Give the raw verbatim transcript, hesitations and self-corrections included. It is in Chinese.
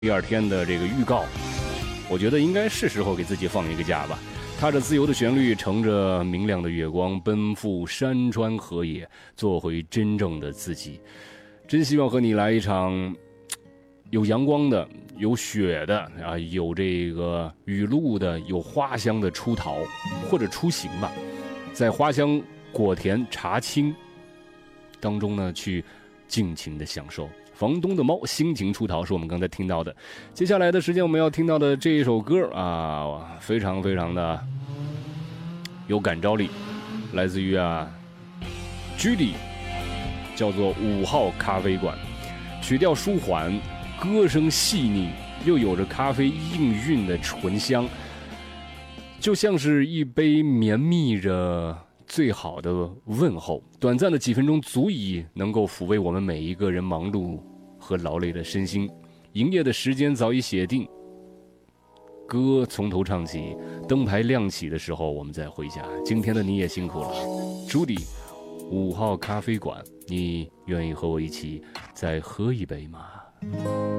第二天的这个预告，我觉得应该是时候给自己放一个假吧。踏着自由的旋律，乘着明亮的月光，奔赴山川河野，做回真正的自己。真希望和你来一场有阳光的、有雪的啊，有这个雨露的、有花香的出逃或者出行吧，在花香果田茶青当中呢，去尽情的享受。房东的猫心情出逃是我们刚才听到的。接下来的时间我们要听到的这一首歌啊，非常非常的有感召力，来自于啊 Judy， 叫做五号咖啡馆。曲调舒缓，歌声细腻，又有着咖啡应韵的醇香，就像是一杯绵密着最好的问候。短暂的几分钟足以能够抚慰我们每一个人忙碌和劳累的身心。营业的时间早已写定，歌从头唱起，灯牌亮起的时候我们再回家。今天的你也辛苦了，朱迪，五号咖啡馆，你愿意和我一起再喝一杯吗？